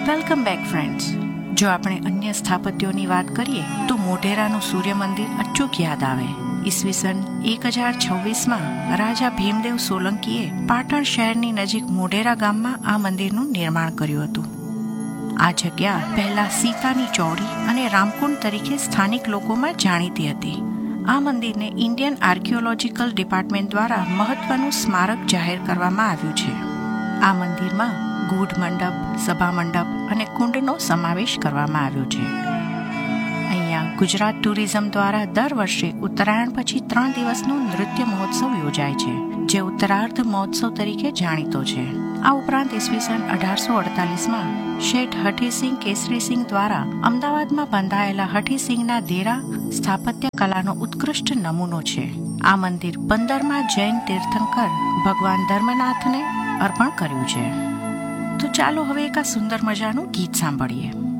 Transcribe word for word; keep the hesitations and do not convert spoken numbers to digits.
Welcome back friends. જો આપણે અન્ય સ્થાપત્યોની વાત કરીએ તો મોઢેરાનું સૂર્ય મંદિર અચૂક યાદ આવે. ઈસવીસન એક હજાર છવ્વીસમાં રાજા ભીમદેવ સોલંકીએ પાટણ શહેરની નજીક મોઢેરા ગામમાં આ મંદિરનું નિર્માણ કર્યું હતું. આ જગ્યા પહેલા સીતાની ચોરી અને રામકુંડ તરીકે સ્થાનિક લોકોમાં જાણીતી હતી. આ મંદિરને ઇન્ડિયન આર્કિયોલોજીકલ ડિપાર્ટમેન્ટ દ્વારા મહત્વનું સ્મારક જાહેર કરવામાં આવ્યું છે. આ મંદિરમાં ગૂઢ મંડપ, સભા મંડપ અને કુંડનો સમાવેશ કરવામાં આવ્યો છે. અહીંયા ગુજરાત ટુરિઝમ દ્વારા દર વર્ષે ઉત્તરાયણ પછી ત્રણ દિવસનો નૃત્ય મહોત્સવ યોજાય છે, જે ઉત્તરાર્ધ મહોત્સવ તરીકે જાણીતો છે. આ ઉપરાંત ઈસવીસન અઢારસો અડતાલીસમાં શેઠ હઠીસિંહ કેસરીસિંહ દ્વારા અમદાવાદમાં બંધાયેલા હઠીસિંહના દેરા સ્થાપત્ય કલાનો ઉત્કૃષ્ટ નમૂનો છે. આ મંદિર પંદરમાં જૈન તીર્થંકર ભગવાન ધર્મનાથને અર્પણ કર્યું છે. તો ચાલો હવે એક આ સુંદર મજાનું ગીત સાંભળીએ.